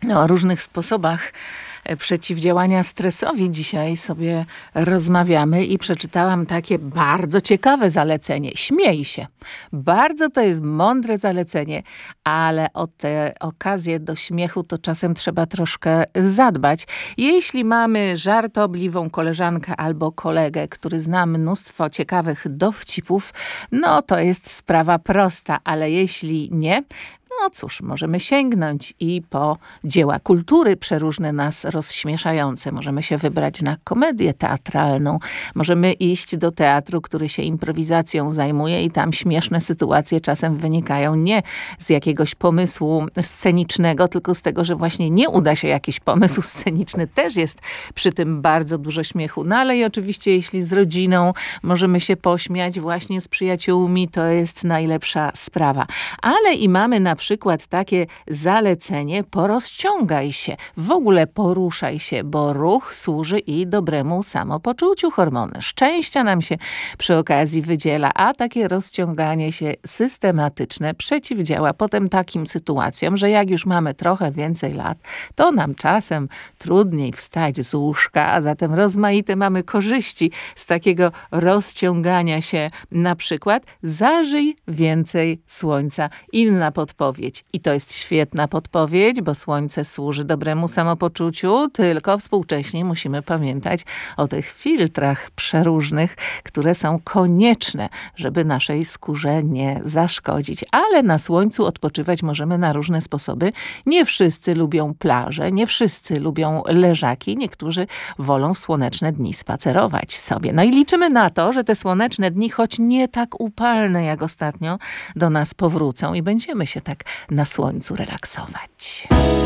O różnych sposobach przeciwdziałania stresowi dzisiaj sobie rozmawiamy i przeczytałam takie bardzo ciekawe zalecenie. Śmiej się. Bardzo to jest mądre zalecenie, ale o tę okazję do śmiechu to czasem trzeba troszkę zadbać. Jeśli mamy żartobliwą koleżankę albo kolegę, który zna mnóstwo ciekawych dowcipów, no to jest sprawa prosta, ale jeśli nie, no cóż, możemy sięgnąć i po dzieła kultury przeróżne nas rozśmieszające. Możemy się wybrać na komedię teatralną. Możemy iść do teatru, który się improwizacją zajmuje i tam śmieszne sytuacje czasem wynikają nie z jakiegoś pomysłu scenicznego, tylko z tego, że właśnie nie uda się jakiś pomysł sceniczny. Też jest przy tym bardzo dużo śmiechu. No ale i oczywiście jeśli z rodziną możemy się pośmiać właśnie z przyjaciółmi, to jest najlepsza sprawa. Ale i mamy na przykład takie zalecenie: porozciągaj się, w ogóle poruszaj się, bo ruch służy i dobremu samopoczuciu. Hormony szczęścia nam się przy okazji wydziela, a takie rozciąganie się systematyczne przeciwdziała potem takim sytuacjom, że jak już mamy trochę więcej lat, to nam czasem trudniej wstać z łóżka, a zatem rozmaite mamy korzyści z takiego rozciągania się. Na przykład zażyj więcej słońca. Inna podpowiedź. I to jest świetna podpowiedź, bo słońce służy dobremu samopoczuciu, tylko współcześnie musimy pamiętać o tych filtrach przeróżnych, które są konieczne, żeby naszej skórze nie zaszkodzić. Ale na słońcu odpoczywać możemy na różne sposoby. Nie wszyscy lubią plaże, nie wszyscy lubią leżaki, niektórzy wolą w słoneczne dni spacerować sobie. No i liczymy na to, że te słoneczne dni, choć nie tak upalne jak ostatnio, do nas powrócą i będziemy się tak na słońcu relaksować.